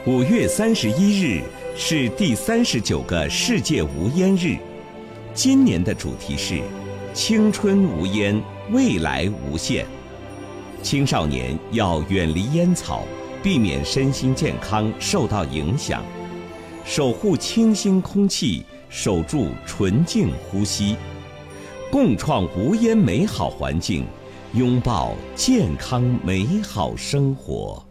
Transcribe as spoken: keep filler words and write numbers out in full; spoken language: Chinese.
五月三十一日是第三十九个世界无烟日，今年的主题是青春无烟，未来无限。青少年要远离烟草，避免身心健康受到影响，守护清新空气，守住纯净呼吸，共创无烟美好环境，拥抱健康美好生活。